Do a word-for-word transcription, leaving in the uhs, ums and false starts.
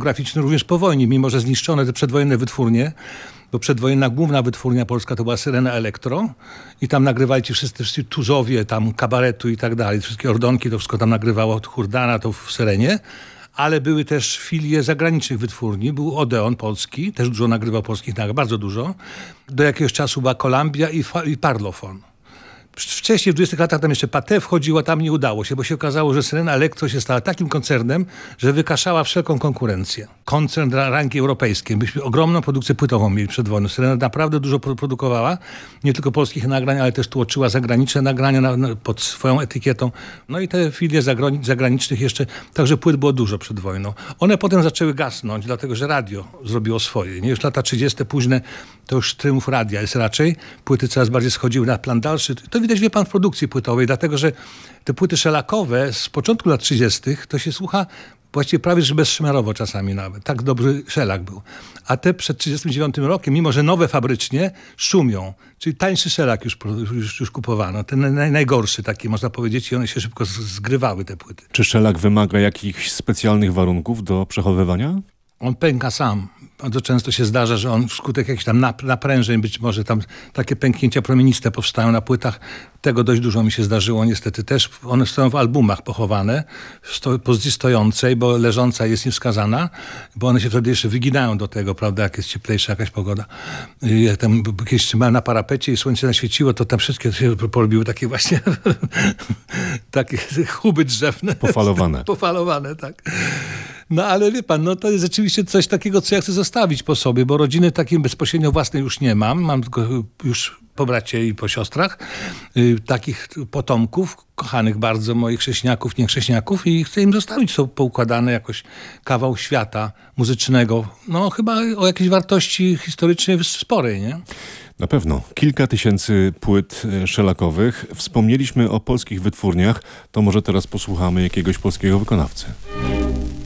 fonograficzny również po wojnie, mimo że zniszczone te przedwojenne wytwórnie, bo przedwojenna główna wytwórnia polska to była Syrena Elektro i tam nagrywali ci wszyscy, wszyscy tuzowie, tam kabaretu i tak dalej, wszystkie ordonki, to wszystko tam nagrywało, od Hurdana to w Syrenie. Ale były też filie zagranicznych wytwórni. Był Odeon polski, też dużo nagrywał polskich nagrań, bardzo dużo. Do jakiegoś czasu była Columbia i, i Parlophone. Wcześniej w dwudziestych latach tam jeszcze Pathé wchodziła, tam nie udało się, bo się okazało, że Syrena Elektro się stała takim koncernem, że wykaszała wszelką konkurencję. Koncern rangi europejskiej. Myśmy ogromną produkcję płytową mieli przed wojną. Syrena naprawdę dużo produkowała, nie tylko polskich nagrań, ale też tłoczyła zagraniczne nagrania na, na, pod swoją etykietą. No i te filie zagrani- zagranicznych jeszcze, także płyt było dużo przed wojną. One potem zaczęły gasnąć, dlatego że radio zrobiło swoje. Nie? Już lata trzydzieste późne to już triumf radia jest raczej. Płyty coraz bardziej schodziły na plan dalszy. To widać, wie pan, w produkcji płytowej, dlatego że te płyty szelakowe z początku lat trzydziestych to się słucha właściwie prawie że bezszmerowo czasami nawet. Tak dobry szelak był. A te przed trzydziestym dziewiątym rokiem, mimo że nowe fabrycznie, szumią. Czyli tańszy szelak już, już, już kupowano. Ten naj, najgorszy taki, można powiedzieć, i one się szybko zgrywały, te płyty. Czy szelak wymaga jakichś specjalnych warunków do przechowywania? On pęka sam. Bardzo często się zdarza, że on wskutek jakichś tam naprężeń, być może tam takie pęknięcia promieniste powstają na płytach. Tego dość dużo mi się zdarzyło niestety też. One stoją w albumach pochowane, w pozycji stojącej, bo leżąca jest niewskazana, bo one się wtedy jeszcze wyginają do tego, prawda, jak jest cieplejsza jakaś pogoda. Jak tam kiedyś trzymałem na parapecie i słońce naświeciło, to tam wszystkie się porobiły takie właśnie takie chuby drzewne. Pofalowane. Pofalowane, tak. No ale wie pan, no to jest rzeczywiście coś takiego, co ja chcę zostawić po sobie, bo rodziny takiej bezpośrednio własnej już nie mam. Mam tylko już po bracie i po siostrach, yy, takich potomków, kochanych bardzo moich chrześcijaków, niechrześcijaków i chcę im zostawić to poukładane jakoś kawał świata muzycznego. No chyba o jakiejś wartości historycznej sporej, nie? Na pewno. Kilka tysięcy płyt szelakowych. Wspomnieliśmy o polskich wytwórniach, to może teraz posłuchamy jakiegoś polskiego wykonawcy.